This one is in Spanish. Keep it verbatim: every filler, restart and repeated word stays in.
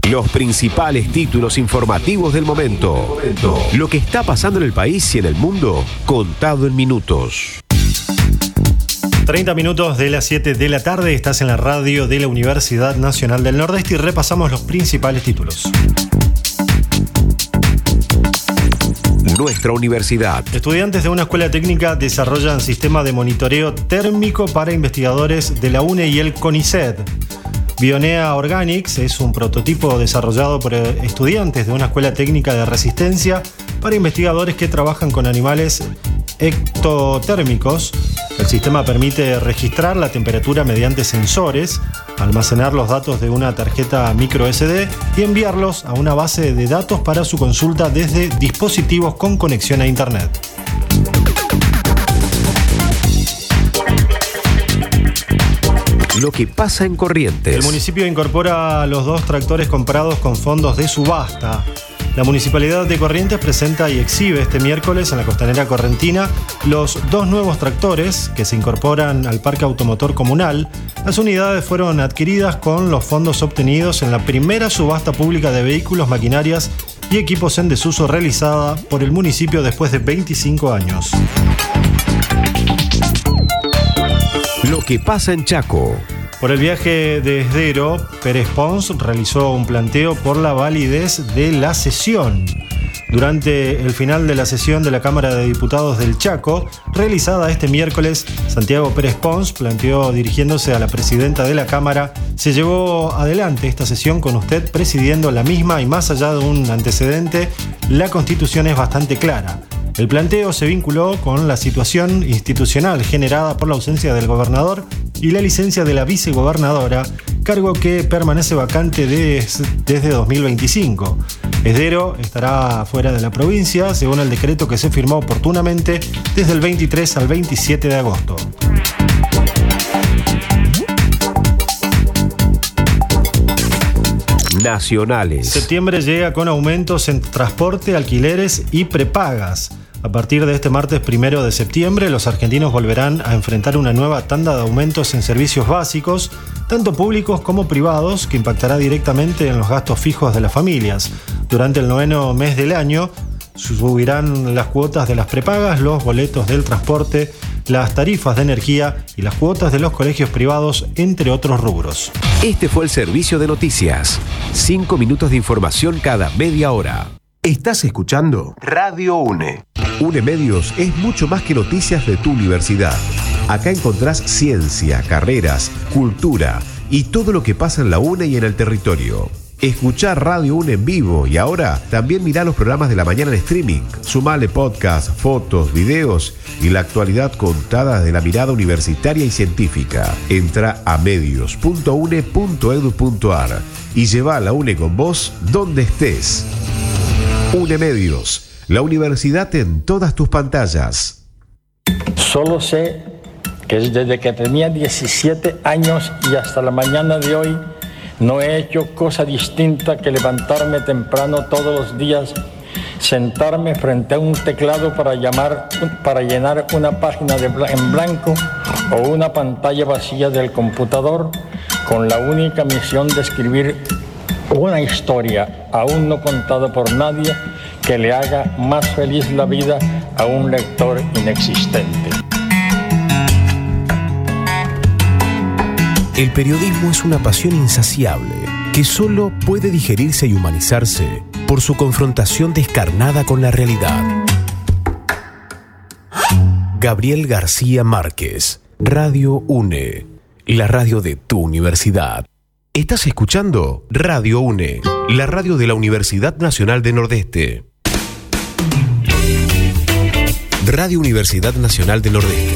Los principales títulos informativos del momento. Lo que está pasando en el país y en el mundo, contado en minutos. treinta minutos de las siete de la tarde, estás en la radio de la Universidad Nacional del Nordeste y repasamos los principales títulos. Nuestra universidad. Estudiantes de una escuela técnica desarrollan sistema de monitoreo térmico para investigadores de la UNE y el CONICET. Bionea Organics es un prototipo desarrollado por estudiantes de una escuela técnica de resistencia para investigadores que trabajan con animales ectotérmicos. El sistema permite registrar la temperatura mediante sensores, almacenar los datos de una tarjeta micro ese de y enviarlos a una base de datos para su consulta desde dispositivos con conexión a Internet. Lo que pasa en Corrientes. El municipio incorpora los dos tractores comprados con fondos de subasta. La Municipalidad de Corrientes presenta y exhibe este miércoles en la costanera correntina los dos nuevos tractores que se incorporan al parque automotor comunal. Las unidades fueron adquiridas con los fondos obtenidos en la primera subasta pública de vehículos, maquinarias y equipos en desuso realizada por el municipio después de veinticinco años. Lo que pasa en Chaco. Por el viaje de Esdero, Pérez Pons realizó un planteo por la validez de la sesión. Durante el final de la sesión de la Cámara de Diputados del Chaco, realizada este miércoles, Santiago Pérez Pons planteó, dirigiéndose a la presidenta de la Cámara: se llevó adelante esta sesión con usted presidiendo la misma y más allá de un antecedente, la Constitución es bastante clara. El planteo se vinculó con la situación institucional generada por la ausencia del gobernador y la licencia de la vicegobernadora, cargo que permanece vacante desde dos mil veinticinco. Esdero estará fuera de la provincia, según el decreto que se firmó oportunamente desde el veintitrés al veintisiete de agosto. Nacionales. Septiembre llega con aumentos en transporte, alquileres y prepagas. A partir de este martes primero de septiembre, los argentinos volverán a enfrentar una nueva tanda de aumentos en servicios básicos, tanto públicos como privados, que impactará directamente en los gastos fijos de las familias. Durante el noveno mes del año, subirán las cuotas de las prepagas, los boletos del transporte, las tarifas de energía y las cuotas de los colegios privados, entre otros rubros. Este fue el servicio de noticias. Cinco minutos de información cada media hora. Estás escuchando Radio UNE. UNE Medios es mucho más que noticias de tu universidad. Acá encontrás ciencia, carreras, cultura y todo lo que pasa en la UNE y en el territorio. Escuchá Radio UNE en vivo y ahora también mirá los programas de la mañana en streaming. Sumale podcast, fotos, videos y la actualidad contada de la mirada universitaria y científica. Entra a medios punto une punto edu punto ar y lleva a la UNE con vos donde estés. UNE Medios, la universidad en todas tus pantallas. Solo sé que desde que tenía diecisiete años y hasta la mañana de hoy no he hecho cosa distinta que levantarme temprano todos los días, sentarme frente a un teclado para, llamar, para llenar una página de bla- en blanco o una pantalla vacía del computador con la única misión de escribir una historia aún no contada por nadie que le haga más feliz la vida a un lector inexistente. El periodismo es una pasión insaciable que solo puede digerirse y humanizarse por su confrontación descarnada con la realidad. Gabriel García Márquez, Radio UNE, la radio de tu universidad. Estás escuchando Radio UNE, la radio de la Universidad Nacional del Nordeste. Radio Universidad Nacional del Nordeste.